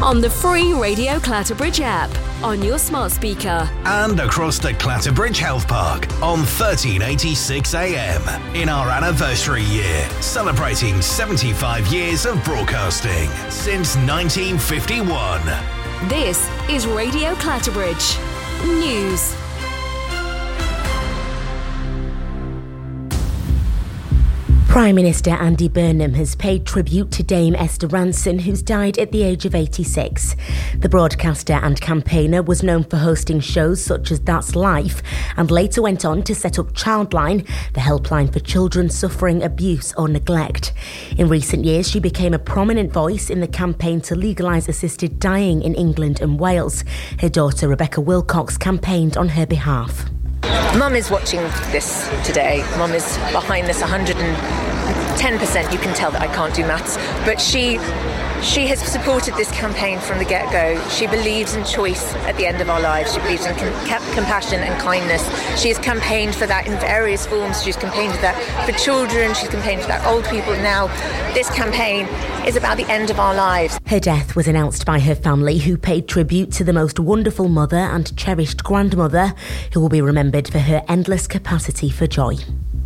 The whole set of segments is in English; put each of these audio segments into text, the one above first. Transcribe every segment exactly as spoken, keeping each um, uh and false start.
on the free Radio Clatterbridge app, on your smart speaker, and across the Clatterbridge Health Park on thirteen eighty-six A M in our anniversary year, celebrating seventy-five years of broadcasting since nineteen fifty-one. This is Radio Clatterbridge News. Prime Minister Andy Burnham has paid tribute to Dame Esther Rantzen, who's died at the age of eighty-six. The broadcaster and campaigner was known for hosting shows such as That's Life, and later went on to set up Childline, the helpline for children suffering abuse or neglect. In recent years, she became a prominent voice in the campaign to legalise assisted dying in England and Wales. Her daughter Rebecca Wilcox campaigned on her behalf. Mum is watching this today. Mum is behind this one hundred ten percent. You can tell that I can't do maths. But she she has supported this campaign from the get-go. She believes in choice at the end of our lives. She believes in com- compassion and kindness. She has campaigned for that in various forms. She's campaigned for that for children. She's campaigned for that old people. Now, this campaign is about the end of our lives. Her death was announced by her family, who paid tribute to the most wonderful mother and cherished grandmother, who will be remembered for her endless capacity for joy.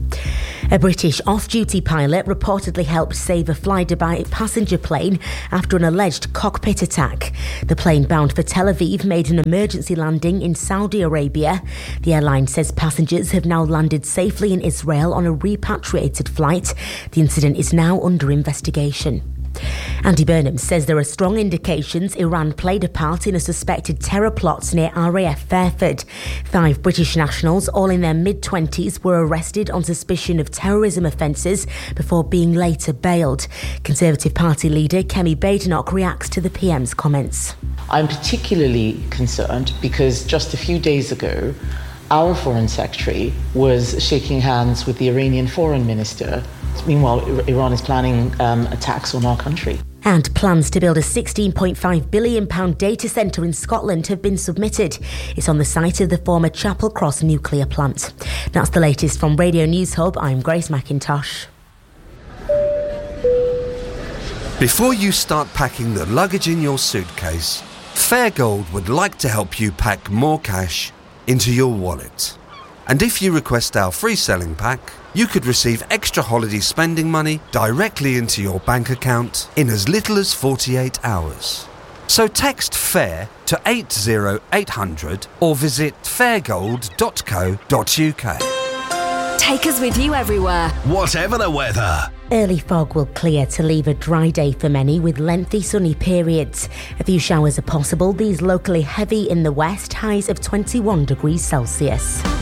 A British off-duty pilot reportedly helped save a Fly-Dubai passenger plane after an alleged cockpit attack. The plane bound for Tel Aviv made an emergency landing in Saudi Arabia. The airline says passengers have now landed safely in Israel on a repatriated flight. The incident is now under investigation. Andy Burnham says there are strong indications Iran played a part in a suspected terror plot near R A F Fairford. Five British nationals, all in their mid-twenties, were arrested on suspicion of terrorism offences before being later bailed. Conservative Party leader Kemi Badenoch reacts to the P M's comments. I'm particularly concerned because just a few days ago, our Foreign Secretary was shaking hands with the Iranian Foreign Minister. Meanwhile, Iran is planning um, attacks on our country. And plans to build a sixteen point five billion pounds data centre in Scotland have been submitted. It's on the site of the former Chapel Cross nuclear plant. That's the latest from Radio News Hub. I'm Grace McIntosh. Before you start packing the luggage in your suitcase, Fairgold would like to help you pack more cash into your wallet. And if you request our free selling pack, you could receive extra holiday spending money directly into your bank account in as little as forty-eight hours. So text FAIR to eight zero eight hundred or visit fairgold dot co dot uk. Take us with you everywhere, whatever the weather. Early fog will clear to leave a dry day for many with lengthy sunny periods. A few showers are possible, these locally heavy in the west, highs of twenty-one degrees Celsius.